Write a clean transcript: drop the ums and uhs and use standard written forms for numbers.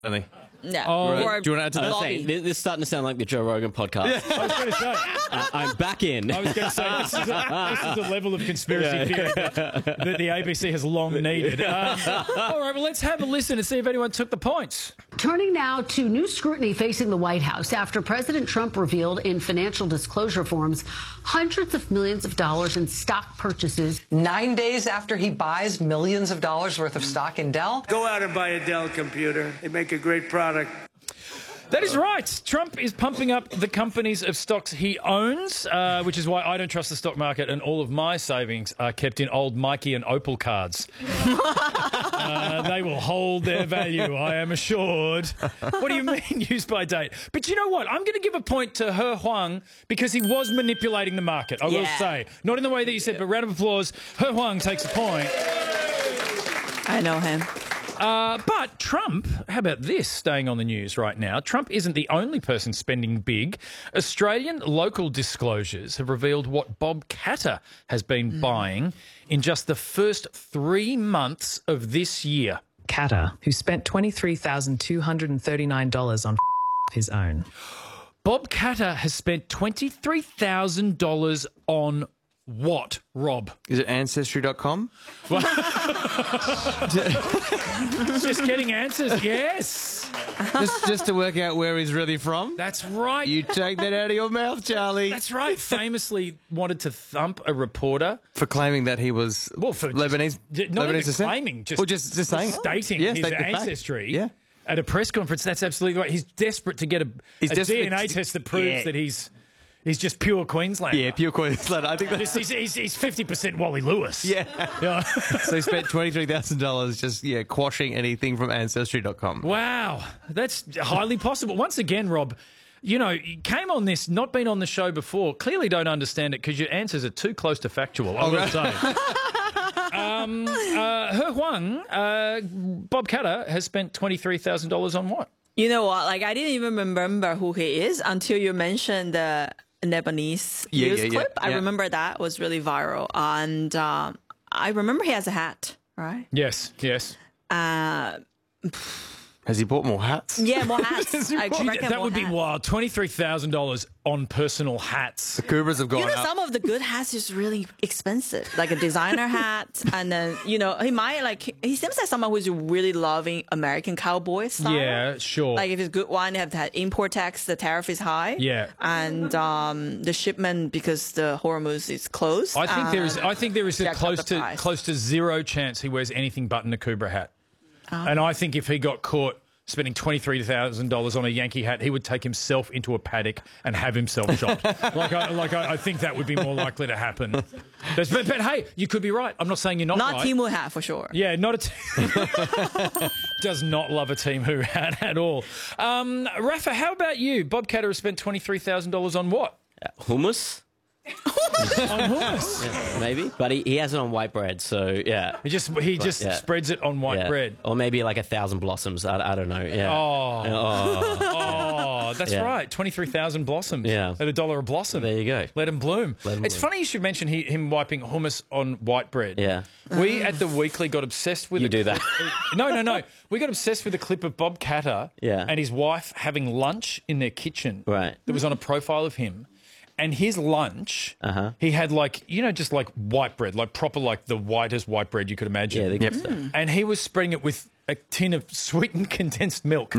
Only. Yeah. Oh, Or do you want to add to that? lobby. This is starting to sound like the Joe Rogan podcast. I was going to say. I'm back in. I was going to say this is the level of conspiracy theory that the ABC has long needed. All right, well, let's have a listen and see if anyone took the points. Turning now to new scrutiny facing the White House after President Trump revealed in financial disclosure forms hundreds of millions of dollars in stock purchases. 9 days after he buys millions of dollars worth of stock in Dell. Go out and buy a Dell computer. They make a great product. That is right. Trump is pumping up the companies of stocks he owns, which is why I don't trust the stock market, and all of my savings are kept in old Mikey and Opal cards. They will hold their value, I am assured. What do you mean, use by date? But you know what? I'm going to give a point to He Huang because he was manipulating the market, I will say. Not in the way that you said, but round of applause. He Huang takes a point. I know him. But Trump, how about this, staying on the news right now? Trump isn't the only person spending big. Australian local disclosures have revealed what Bob Katter has been buying in just the first 3 months of this year. Katter, who spent $23,239 on his own. Bob Katter has spent $23,000 on what, Rob? Is it Ancestry.com? Just getting answers, yes. just to work out where he's really from? That's right. You take that out of your mouth, Charlie. That's right. Famously wanted to thump a reporter. For claiming that he was For Lebanese. Not Lebanese even descent? claiming, just saying. stating Yeah, his state the fact. ancestry. Yeah. At a press conference, that's absolutely right. He's desperate to get a DNA test that proves that he's just pure Queenslander. Yeah, pure Queensland. I think that's... He's 50% Wally Lewis. Yeah. Yeah. So he spent $23,000 just, quashing anything from Ancestry.com. Wow. That's highly possible. Once again, Rob, you came on this, not been on the show before, clearly don't understand it because your answers are too close to factual, I will say. He Huang, Bob Katter, has spent $23,000 on what? You know what? Like, I didn't even remember who he is until you mentioned the Lebanese news clip. I remember that was really viral. And I remember he has a hat, right? Yes. Has he bought more hats? Yeah, more hats. I reckon That more would be hats. wild. $23,000 on personal hats. The Cougars have gone You know, up. some of the good hats is really expensive, like a designer hat. And then, he seems like someone who's really loving American cowboy style. Yeah, sure. Like if it's a good one, they have that import tax, the tariff is high. Yeah. And the shipment, because the Hormuz is closed. I think there is a jacked up the price. close to zero chance he wears anything but an Akubra hat. And I think if he got caught spending $23,000 on a Yankee hat, he would take himself into a paddock and have himself shot. I think that would be more likely to happen. But hey, you could be right. I'm not saying you're not right. Not Timu hat for sure. Yeah, not a does not love a Team Who hat at all. Rafa, how about you? Bob Katter has spent $23,000 on what? Hummus? On hummus. Yeah, maybe. But he has it on white bread, so yeah. He just spreads it on white bread. Or maybe like 1,000 blossoms. I don't know. Yeah. Oh, that's right. 23,000 blossoms. Yeah. At $1 a blossom. There you go. Let him bloom. It's funny you should mention him wiping hummus on white bread. Yeah. We at The Weekly got obsessed with You do that. No. We got obsessed with a clip of Bob Katter and his wife having lunch in their kitchen. Right. That was on a profile of him. And his lunch, he had just like white bread, like proper, like the whitest white bread you could imagine. Yeah, the good stuff. And he was spreading it with a tin of sweetened condensed milk.